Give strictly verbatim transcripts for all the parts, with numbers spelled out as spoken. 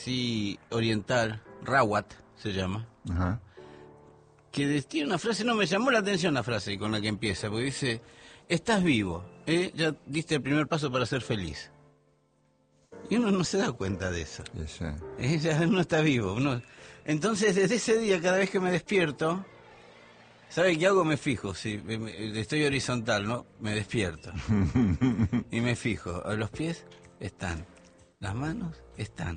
Sí, oriental, Rawat se llama. Ajá. Que tiene una frase, no me llamó la atención la frase con la que empieza, porque dice, estás vivo, ¿eh? Ya diste el primer paso para ser feliz. Y uno no se da cuenta de eso. Sí. ¿Eh? Ya uno está vivo. Uno... Entonces, desde ese día, cada vez que me despierto, ¿sabe qué hago? Me fijo, si me, me, estoy horizontal, ¿no? Me despierto. Y me fijo, a los pies están, las manos están.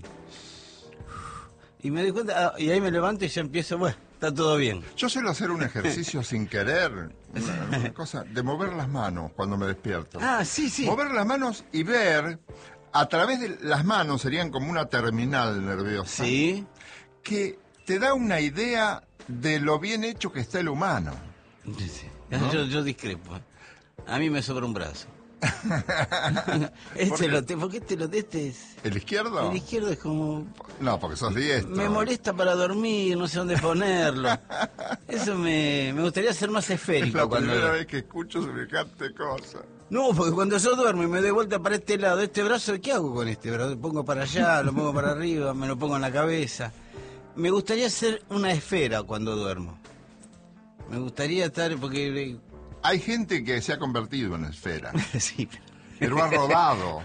Y me doy cuenta, y ahí me levanto y ya empiezo, bueno, está todo bien. Yo suelo hacer un ejercicio sin querer, una, una cosa, de mover las manos cuando me despierto. Ah, sí, sí. Mover las manos y ver, a través de las manos, serían como una terminal nerviosa. Sí. Que te da una idea de lo bien hecho que está el humano. Sí. ¿No? Yo, yo discrepo. A mí me sobra un brazo. este ¿Por qué? lo te, ¿Por qué este lo de este es? ¿El izquierdo? El izquierdo es como... No, porque sos diestro. Me molesta para dormir, no sé dónde ponerlo. Eso me, me gustaría ser más esférico. Es la cuando... primera vez que escucho semejante cosa. No, porque cuando yo duermo y me doy vuelta para este lado, este brazo, ¿qué hago con este brazo? Lo pongo para allá, lo pongo para arriba, me lo pongo en la cabeza. Me gustaría ser una esfera cuando duermo. Me gustaría estar, porque... Hay gente que se ha convertido en esfera. Sí, pero ha rodado.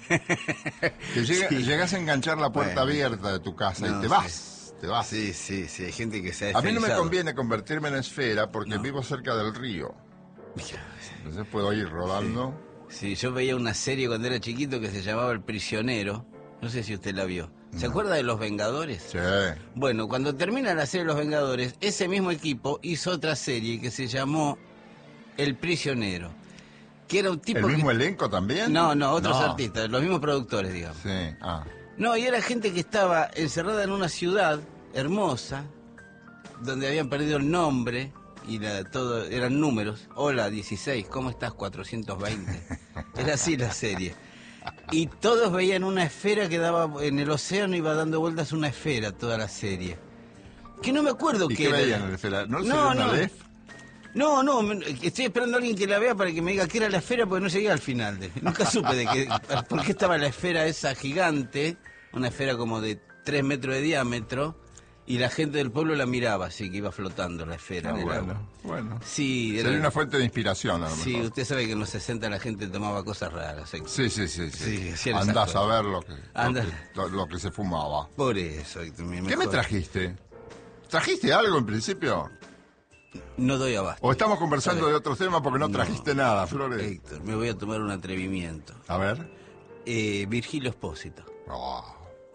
Que llega, sí. Llegas a enganchar la puerta bueno, abierta de tu casa no, y te sí. vas, te vas. Sí, sí, sí, hay gente que se ha A mí no me esferizado. conviene convertirme en esfera porque No. vivo cerca del río. Mira, Entonces puedo ir rodando. sí, yo veía una serie cuando era chiquito que se llamaba El Prisionero. No sé si usted la vio. ¿Se No. acuerda de Los Vengadores? Sí. Bueno, cuando termina la serie Los Vengadores, ese mismo equipo hizo otra serie que se llamó El Prisionero. Que era un tipo ¿El mismo que... elenco también? No, no, otros No. artistas, los mismos productores, digamos. Sí, ah. No, y era gente que estaba encerrada en una ciudad hermosa, donde habían perdido el nombre, y la, todo eran números. Hola, dieciséis, ¿cómo estás? cuatrocientos veinte. Era así la serie. Y todos veían una esfera que daba en el océano, iba dando vueltas una esfera toda la serie. Que no me acuerdo ¿Y qué qué era. veían en la esfera? ¿No, No, sería una no. D E F? No, no, me- estoy esperando a alguien que la vea para que me diga qué era la esfera, porque no llegué al final. De, nunca supe de qué, por qué estaba la esfera esa gigante, una esfera como de tres metros de diámetro, y la gente del pueblo la miraba, así que iba flotando la esfera Ah, en el bueno, agua. bueno. Sí, era- Sería una fuente de inspiración, a lo sí, mejor. usted sabe que en los sesenta la gente tomaba cosas raras. ¿eh? Sí, sí, sí. sí. Sí, hacían esas Andás a cosas. ver lo que, lo Anda. que, lo- lo que se fumaba. Por eso. Héctor, mi ¿Qué me mejor- trajiste? ¿Trajiste algo en principio? No doy abasto. ¿O estamos conversando ¿Sabe? de otros temas porque no No. trajiste nada, Flores? Héctor, me voy a tomar un atrevimiento. A ver. Eh, Virgilio Espósito. Oh,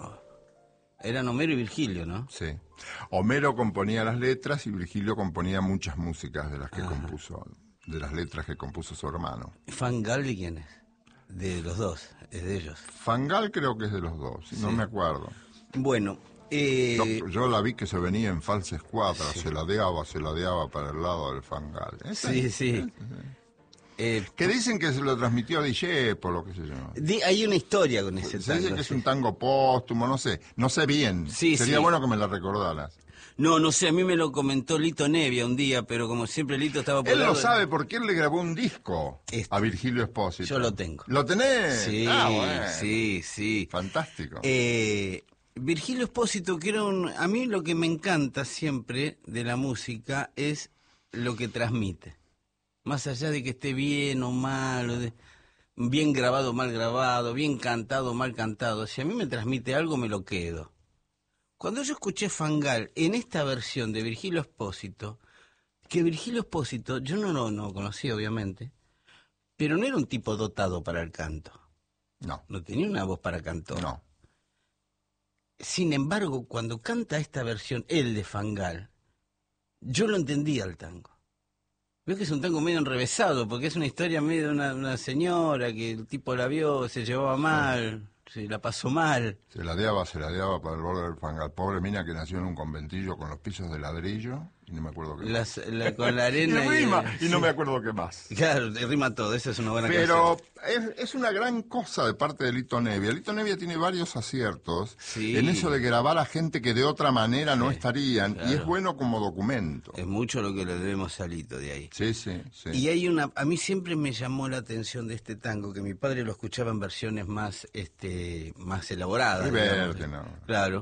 Eran Homero y Virgilio, ¿no? sí. Homero componía las letras y Virgilio componía muchas músicas de las que Ajá. compuso, de las letras que compuso su hermano. ¿Fangal de quién es? De los dos, es de ellos. Fangal creo que es de los dos, no Sí. me acuerdo. Bueno, eh, Yo, yo la vi que se venía en falsa escuadra, Sí. se ladeaba, se ladeaba para el lado del Fangal. ¿Ese? sí, sí. Eh, Que dicen que se lo transmitió a Discepolo, qué sé yo. di- hay una historia con ese Se dice tango. que es sí. un tango póstumo, no sé, no sé bien. Sí, Sería sí. bueno que me la recordaras. No, no sé, a mí me lo comentó Lito Nevia un día, pero como siempre Lito estaba por Él el lo lado- sabe porque él le grabó un disco Este. a Virgilio Espósito. Yo lo tengo. ¿Lo tenés? Sí, Ah, bueno. sí, sí. Fantástico. Eh, Virgilio Espósito, que era un... A mí lo que me encanta siempre de la música es lo que transmite. Más allá de que esté bien o mal, o de- bien grabado o mal grabado, bien cantado o mal cantado, si a mí me transmite algo, me lo quedo. Cuando yo escuché Fangal en esta versión de Virgilio Espósito, que Virgilio Espósito, yo no lo no conocía obviamente, pero no era un tipo dotado para el canto. No, No tenía una voz para cantor. no. Sin embargo, cuando canta esta versión, él de Fangal, yo lo entendía al tango. Veo que es un tango medio enrevesado, porque es una historia medio de una, una señora que el tipo la vio, se llevaba mal, se la pasó mal. Se ladeaba, se ladeaba para el borde del Fangal. Pobre mina que nació en un conventillo con los pisos de ladrillo y no me acuerdo qué Las, más. la, con la arena y rima, y, y no sí. me acuerdo qué más. Claro, rima todo, esa es una buena Pero canción. es, es una gran cosa de parte de Lito Nevia. Lito Nevia tiene varios aciertos Sí. en eso de grabar a gente que de otra manera no Sí, estarían, claro. y es bueno como documento. Es mucho lo que le debemos a Lito de ahí. Sí, sí, sí. Y hay una, a mí siempre me llamó la atención de este tango, que mi padre lo escuchaba en versiones más, este, más elaboradas. Riverte, digamos. no. Claro.